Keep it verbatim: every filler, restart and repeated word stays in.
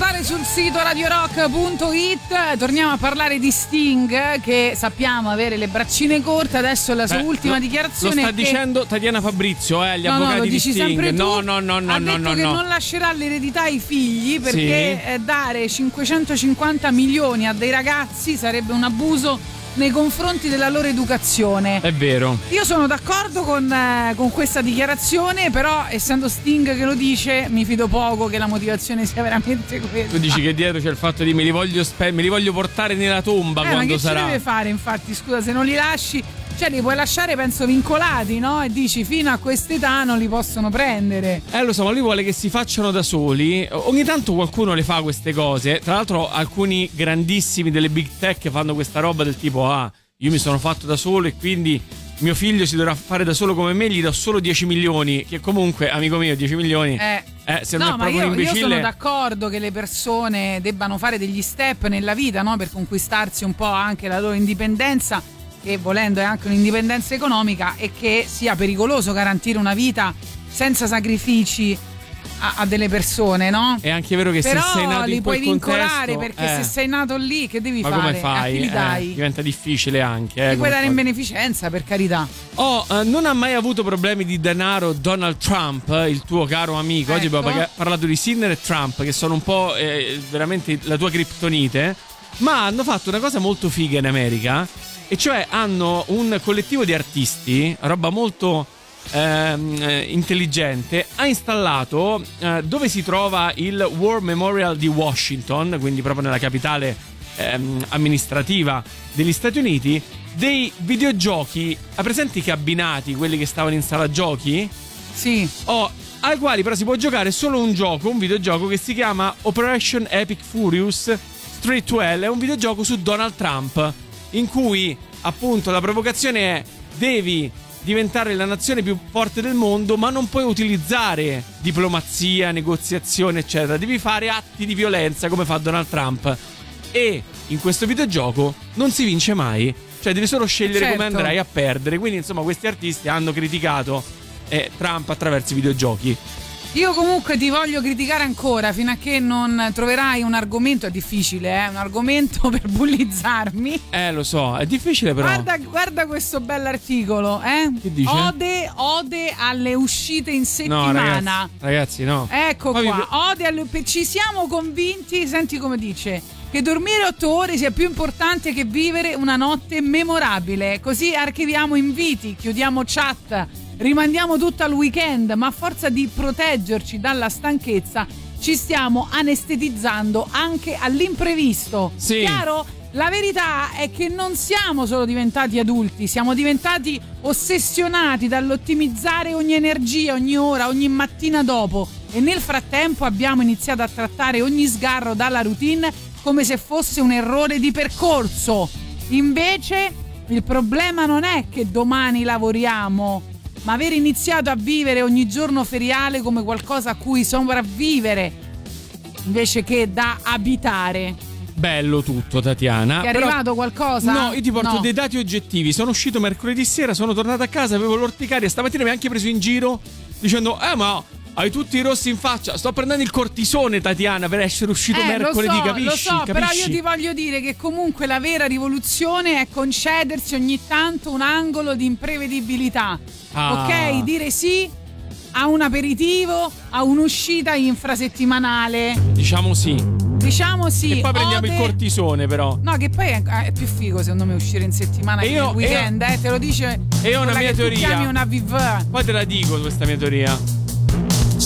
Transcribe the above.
votare sul sito radio rock punto it. Torniamo a parlare di Sting, che sappiamo avere le braccine corte. Adesso la sua Beh, ultima lo, dichiarazione lo sta è dicendo che... Tatiana Fabrizio, eh, gli no, avvocati no, lo di dici Sting. sempre tu. No, no, no, no, ha no, detto no, che no. non lascerà l'eredità ai figli perché sì. eh, dare cinquecentocinquanta milioni a dei ragazzi sarebbe un abuso nei confronti della loro educazione. È vero. Io sono d'accordo con, eh, con questa dichiarazione, però essendo Sting che lo dice mi fido poco che la motivazione sia veramente questa. Tu dici che dietro c'è il fatto di me li voglio, spe- me li voglio portare nella tomba eh, quando ma che sarà. ci deve fare, infatti, scusa, se non li lasci, cioè li puoi lasciare penso vincolati, no? E dici fino a quest'età non li possono prendere. Eh lo so, ma lui vuole che si facciano da soli. Ogni tanto qualcuno le fa queste cose. Tra l'altro alcuni grandissimi delle big tech fanno questa roba del tipo: ah, io mi sono fatto da solo e quindi mio figlio si dovrà fare da solo come me, gli do solo dieci milioni. Che comunque, amico mio, dieci milioni eh, eh, se no, non è ma proprio io, un imbecille. io sono d'accordo che le persone debbano fare degli step nella vita, no? Per conquistarsi un po' anche la loro indipendenza, che volendo è anche un'indipendenza economica, e che sia pericoloso garantire una vita senza sacrifici a, a delle persone, no? È anche vero che però se sei nato li in puoi quel vincolare contesto, perché eh. se sei nato lì che devi ma fare? come fai? A chi li dai? Eh, diventa difficile anche. Eh, Li puoi dare in cosa. beneficenza, per carità. Oh, eh, non ha mai avuto problemi di denaro Donald Trump, il tuo caro amico. Oggi Ecco. abbiamo parlato di Sinner e Trump, che sono un po' eh, veramente la tua criptonite, ma hanno fatto una cosa molto figa in America, e cioè hanno un collettivo di artisti, roba molto ehm, eh, intelligente, ha installato eh, dove si trova il War Memorial di Washington, quindi proprio nella capitale ehm, amministrativa degli Stati Uniti, dei videogiochi. Ha presenti i cabinati, quelli che stavano in sala giochi? Sì. Oh, ai quali però si può giocare solo un gioco, un videogioco che si chiama Operation Epic Furious Street Duel. È un videogioco su Donald Trump, in cui appunto la provocazione è: devi diventare la nazione più forte del mondo, ma non puoi utilizzare diplomazia, negoziazione eccetera, devi fare atti di violenza come fa Donald Trump. E in questo videogioco non si vince mai, cioè devi solo scegliere certo. come andrai a perdere. Quindi insomma questi artisti hanno criticato eh, Trump attraverso i videogiochi. Io comunque ti voglio criticare ancora fino a che non troverai un argomento. È difficile, eh? Un argomento per bullizzarmi. Eh lo so, è difficile però. Guarda, guarda questo bell'articolo, eh? Che dice? Ode, ode alle uscite in No, settimana. ragazzi, ragazzi no. Ecco Poi qua, vi- ode alle... ci siamo convinti, senti come dice, che dormire otto ore sia più importante che vivere una notte memorabile. Così archiviamo inviti, chiudiamo chat, rimandiamo tutto al weekend, ma a forza di proteggerci dalla stanchezza ci stiamo anestetizzando anche all'imprevisto. Sì. Chiaro? La verità è che non siamo solo diventati adulti, siamo diventati ossessionati dall'ottimizzare ogni energia, ogni ora, ogni mattina dopo, e nel frattempo abbiamo iniziato a trattare ogni sgarro dalla routine come se fosse un errore di percorso. Invece il problema non è che domani lavoriamo, ma aver iniziato a vivere ogni giorno feriale come qualcosa a cui sopravvivere invece che da abitare. Bello tutto, Tatiana. Ti è Però- arrivato qualcosa? No, io ti porto No. dei dati oggettivi. Sono uscito mercoledì sera, sono tornato a casa, avevo l'orticaria. Stamattina mi ha anche preso in giro dicendo: eh ma hai tutti i rossi in faccia. Sto prendendo il cortisone, Tatiana, per essere uscito Eh, mercoledì, lo so, capisci? lo so, capisci? però io ti voglio dire che comunque la vera rivoluzione è concedersi ogni tanto un angolo di imprevedibilità. Ah. Ok? Dire sì a un aperitivo, a un'uscita infrasettimanale. Diciamo sì. Diciamo sì. E poi prendiamo ode- il cortisone, però. No, che poi è, è più figo secondo me uscire in settimana E che io- nel weekend, e io- eh, te lo dice e io ho una quella mia che tu teoria. chiami una V V. Poi te la dico questa mia teoria.